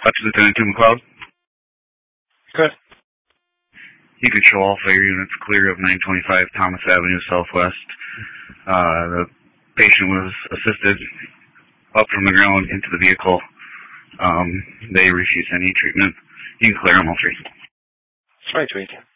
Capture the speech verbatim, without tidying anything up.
That's Lieutenant Tim McLeod. Good. You can show all fire units clear of nine twenty-five Thomas Avenue Southwest. Uh, the patient was assisted up from the ground into the vehicle. Um, they refused any treatment. You can clear them all three. Right, Tweet.